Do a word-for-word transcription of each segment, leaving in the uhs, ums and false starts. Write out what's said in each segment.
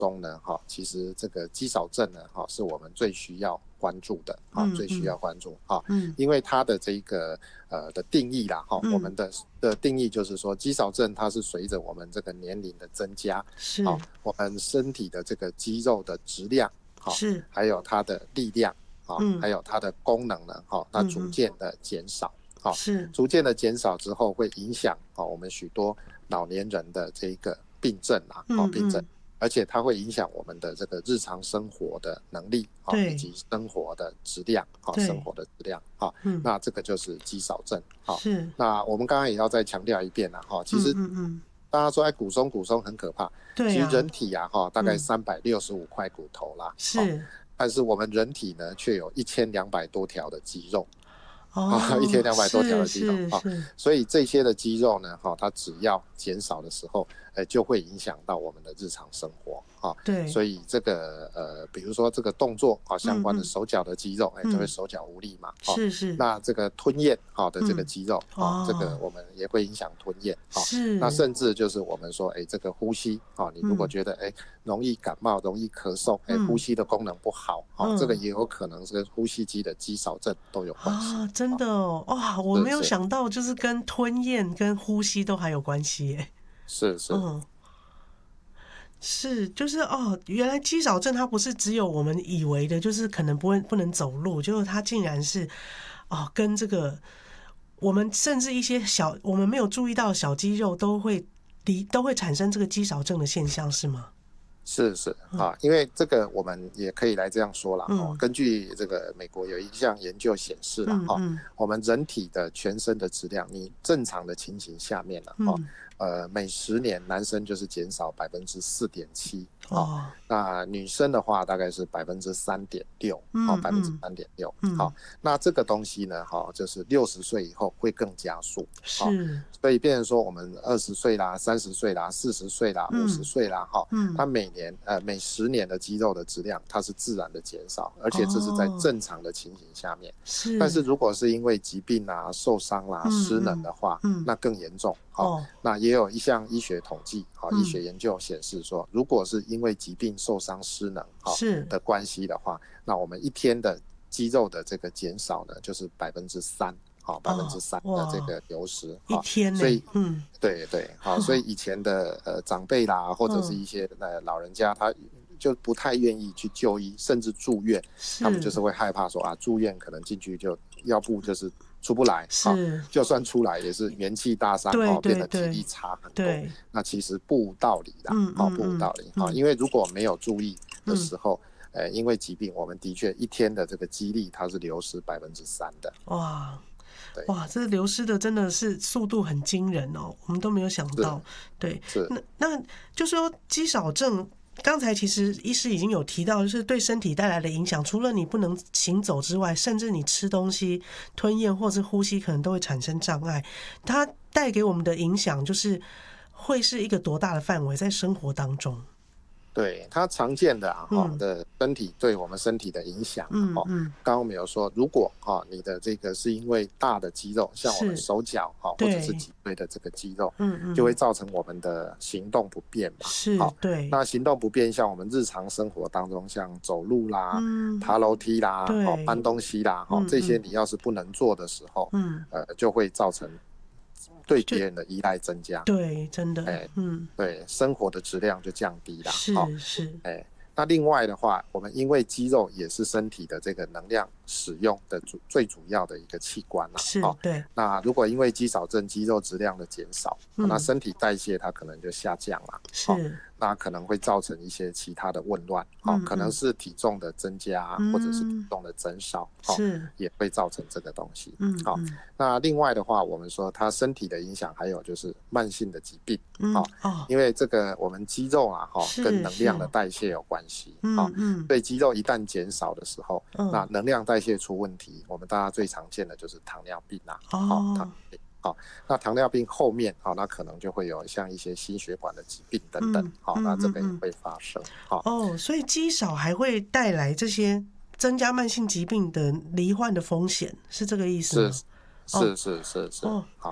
中呢，哈，其实这个肌少症呢，哈，是我们最需要关注的，哈，最需要关注，哈，因为它的这个呃的定义啦，哈，我们的的定义就是说，肌少症它是随着我们这个年龄的增加， 是， 我们身体的这个肌肉的质量， 是， 还有它的力量，还有它的功能呢，哈，它逐渐的减少。 是逐渐的减少之后，会影响我们许多老年人的这个病症啊， 嗯病症，而且它会影响我们的这个日常生活的能力，以及生活的质量，生活的质量， 嗯， 那这个就是肌少症。 是， 那我们刚刚也要再强调一遍了，其实大家说哎，骨松骨松很可怕， 对啊， 其实人体啊，大概三百六十五块骨头啦， 是， 但是我们人体呢，却有一千两百多条的肌肉。 哦， 一千两百多条的肌肉， 是， 所以这些的肌肉呢，它只要减少的时候，就会影响到我们的日常生活。 对， 所以这个呃，比如说这个动作相关的手脚的肌肉，就会手脚无力嘛。 是是。 那这个吞咽的这个肌肉，这个我们也会影响吞咽。 是。 那甚至就是我们说，哎，这个呼吸，你如果觉得哎容易感冒、容易咳嗽，哎，呼吸的功能不好，这个也有可能是跟呼吸机的肌少症都有关系。 啊，真的哦，哇，我没有想到，就是跟吞咽跟呼吸都还有关系耶。 是是。 嗯。是，就是哦，原来肌少症它不是只有我们以为的，就是可能不会不能走路，就是它竟然是哦，跟这个我们甚至一些小我们没有注意到的小肌肉都会离都会产生这个肌少症的现象，是吗？ 是是啊，因为这个我们也可以来这样说啦， 嗯， 根据这个美国有一项研究显示啦， 嗯， 我们人体的全身的质量，你正常的情形下面了， 嗯， 呃，每十年男生就是减少百分之四点七， 哦， 那女生的话大概是百分之三点六，好，百分之三点六，好，那这个东西呢，哈，就是六十岁以后会更加速， 是， 所以变成说我们二十岁啦、三十岁啦、四十岁啦、五十岁啦，哈，它每年呃每十年的肌肉的质量它是自然的减少，而且这是在正常的情形下面， 是， 但是如果是因为疾病啊、受伤啦、失能的话，那更严重。好，那也有一项医学统计，好，医学研究显示说，如果是因为疾病受伤失能好的关系的话，那我们一天的肌肉的这个减少呢，就是百分之三，好，百分之三的这个流失， 一天， 所以， 嗯， 对对，好，所以以前的呃长辈啦，或者是一些呃老人家，他就不太愿意去就医，甚至住院，他们就是会害怕说啊，住院可能进去就要不就是出不来， 是， 就算出来也是元气大伤，变得体力差很多。那其实不无道理啦， 嗯嗯、 不无道理、嗯、因为如果没有注意的时候，嗯呃、因为疾病，我们的确一天的这个肌力它是流失百分之三的。 哇，哇，这流失的真的是速度很惊人哦，我们都没有想到。对， 是那那就说肌少症。刚才其实医师已经有提到，就是对身体带来的影响，除了你不能行走之外，甚至你吃东西、吞咽或是呼吸可能都会产生障碍。它带给我们的影响，就是会是一个多大的范围，在生活当中。 对，它常见的啊，嗯、的身体对我们身体的影响， 嗯嗯， 刚刚我们有说，如果啊你的这个是因为大的肌肉，像我们手脚哈，或者是脊椎的这个肌肉， 嗯嗯， 就会造成我们的行动不便嘛， 是，对。 那行动不便，像我们日常生活当中，像走路啦、 嗯、 爬楼梯啦、 哦搬东西啦，哈、嗯，这些你要是不能做的时候， 嗯， 呃，就会造成对别人的依赖增加， 对，真的， 哎， 嗯， 对，生活的质量就降低了， 是是， 哎，那另外的话，我们因为肌肉也是身体的这个能量使用的主最主要的一个器官啦， 是，对。 那如果因为肌少症肌肉质量的减少， 嗯、 那身体代谢它可能就下降了， 是。 那可能会造成一些其他的紊乱，嗯嗯、可能是体重的增加，嗯、或者是体重的增少， 是也会造成这个东西。 嗯好、嗯，那另外的话，我们说它身体的影响还有就是慢性的疾病， 嗯哦，因为这个我们肌肉啊，哈，跟能量的代谢有关系， 嗯嗯， 所以肌肉一旦减少的时候， 嗯、 那能量代谢出问题，我们大家最常见的就是糖尿病啊， 哦， 糖尿病。好，那糖尿病后面，好，那可能就会有像一些心血管的疾病等等，好、嗯，那这个也会发生。好、 嗯，哦，所以肌少还会带来这些增加慢性疾病的罹患的风险，是这个意思吗？ 是是是是是， 哦， 好。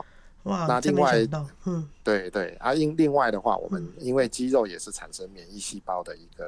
哇， 那另外， 嗯， 对对啊，因另外的话，我们因为肌肉也是产生免疫细胞的一个